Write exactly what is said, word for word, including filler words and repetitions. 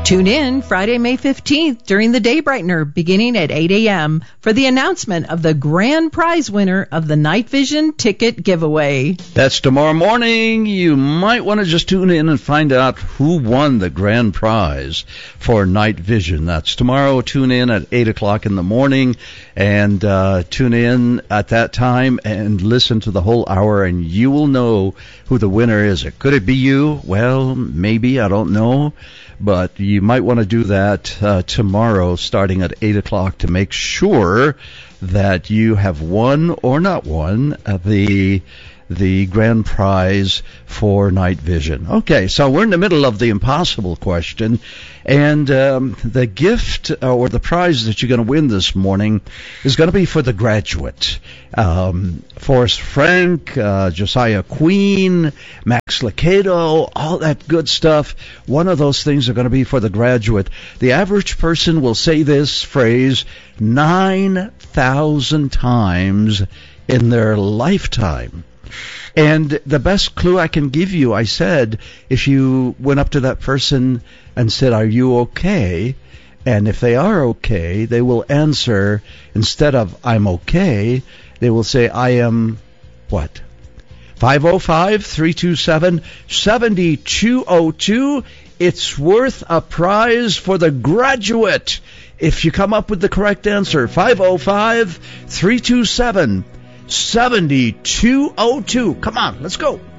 Tune in Friday, May fifteenth during the Day Brightener beginning at eight a.m. for the announcement of the grand prize winner of the Night Vision ticket giveaway. That's tomorrow morning. You might want to just tune in and find out who won the grand prize for Night Vision. That's tomorrow. Tune in at eight o'clock in the morning and uh, tune in at that time and listen to the whole hour, and you will know who the winner is. Could it be you? Well, maybe. I don't know. But you might want to do that uh, tomorrow starting at eight o'clock to make sure that you have won or not won uh, the the grand prize for Night Vision. Okay, so we're in the middle of the impossible question, and um, the gift uh, or the prize that you're going to win this morning is going to be for the graduate. Um, Forrest Frank, uh, Josiah Queen, Max Lucado, all that good stuff. One of those things are going to be for the graduate. The average person will say this phrase nine thousand times in their lifetime. And the best clue I can give you, I said, if you went up to that person and said, "Are you okay?" And if they are okay, they will answer, instead of "I'm okay," they will say, "I am what?" five oh five, three two seven, seven two oh two. It's worth a prize for the graduate if you come up with the correct answer. five oh five, three two seven, seven two oh two. Come on, let's go.